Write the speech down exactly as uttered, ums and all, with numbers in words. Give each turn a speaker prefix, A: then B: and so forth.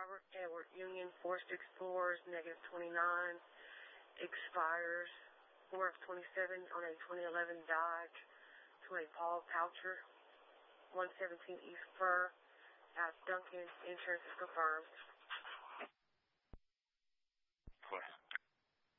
A: Robert Edward Union Forest Explorers, negative twenty-nine, expires four of twenty-seven on a twenty eleven Dodge to a Paul Poucher, one seventeen East Fur, out of Duncan. Insurance is confirmed.